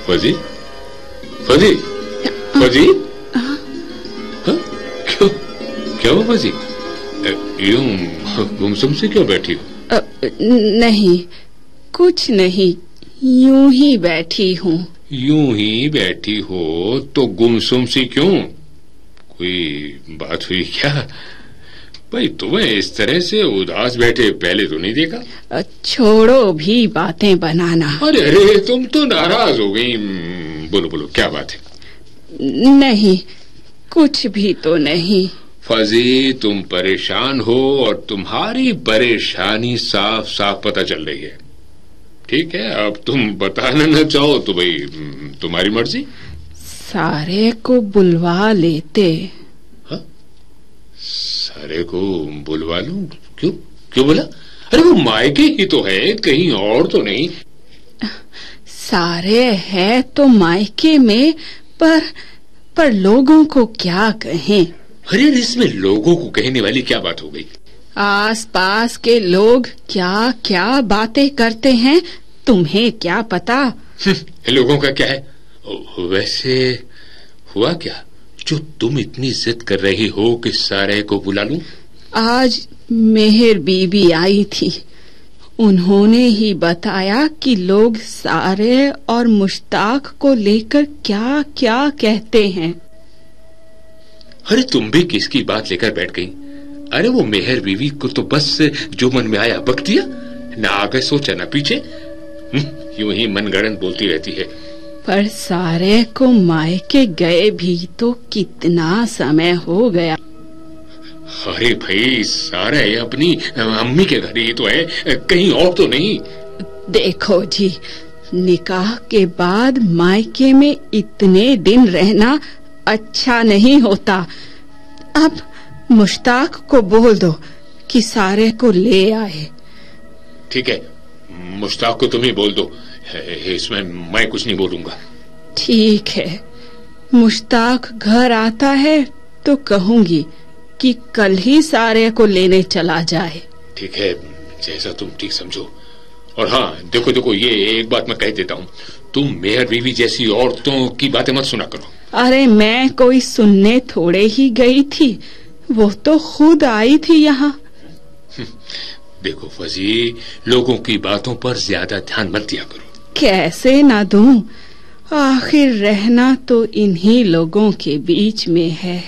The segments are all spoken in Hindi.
फजी, फजी, फजी, हाँ? क्यों, क्या हुआ फजी? यूं गुमसुम से क्यों बैठी हो? नहीं, कुछ नहीं, यूं ही बैठी हूँ। यूं ही बैठी हो तो गुमसुम सी क्यों? कोई बात हुई क्या? भाई तुम्हें इस तरह से उदास बैठे पहले तो नहीं देखा। छोड़ो भी बातें बनाना। अरे अरे तुम तो नाराज हो गई। बोलो बोलो क्या बात है? नहीं, कुछ भी तो नहीं। फजी तुम परेशान हो और तुम्हारी परेशानी साफ साफ पता चल रही है। ठीक है, अब तुम बताना न चाहो तो भाई तुम्हारी मर्जी। सारे को बुलवा लेते। हाँ? सारे को बुलवा लूं? क्यों क्यों बोला? अरे वो मायके ही तो है, कहीं और तो नहीं। सारे है तो मायके में, पर लोगों को क्या कहें? अरे इसमें लोगों को कहने वाली क्या बात हो गई? आस पास के लोग क्या क्या बातें करते हैं, तुम्हें क्या पता? लोगों का क्या है? वैसे हुआ क्या जो तुम इतनी जिद कर रही हो कि सारे को बुला लूं? आज मेहर बीबी आई थी, उन्होंने ही बताया कि लोग सारे और मुश्ताक को लेकर क्या क्या कहते हैं। अरे तुम भी किसकी बात लेकर बैठ गई? अरे वो मेहर बीवी को तो बस जो मन में आया बक दिया, ना आगे सोचा ना पीछे। यूं ही मनगढ़ंत बोलती रहती है। पर सारे को मायके गए भी तो कितना समय हो गया। अरे भाई सारे अपनी अम्मी के घर ही तो है, कहीं और तो नहीं। देखो जी, निकाह के बाद मायके में इतने दिन रहना अच्छा नहीं होता। अब मुश्ताक को बोल दो कि सारे को ले आए। ठीक है, मुश्ताक को तुम ही बोल दो, इसमें मैं कुछ नहीं बोलूंगा। ठीक है, मुश्ताक घर आता है तो कहूंगी कि कल ही सारे को लेने चला जाए। ठीक है, जैसा तुम ठीक समझो। और हाँ देखो ये एक बात मैं कह देता हूँ, तुम मेहर बीवी जैसी औरतों की बातें मत सुना करो। अरे मैं कोई सुनने थोड़े ही गई थी, वो तो खुद आई थी यहाँ। देखो फजी, लोगों की बातों पर ज्यादा ध्यान मत दिया करो। कैसे ना दूं, आखिर रहना तो इन्हीं लोगों के बीच में है।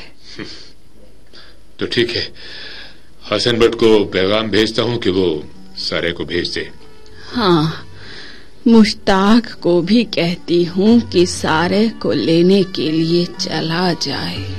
तो ठीक है, हसन भट्ट को पैगाम भेजता हूँ कि वो सारे को भेज दे। हाँ, मुश्ताक को भी कहती हूँ कि सारे को लेने के लिए चला जाए।